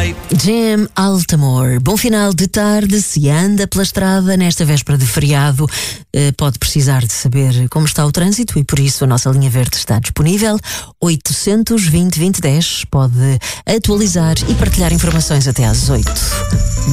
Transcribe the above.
night. Jim Altamore. Bom final de tarde. Se anda pela estrada nesta véspera de feriado, pode precisar de saber como está o trânsito e por isso a nossa linha verde está disponível. 820 2010. Pode atualizar e partilhar informações até às 8.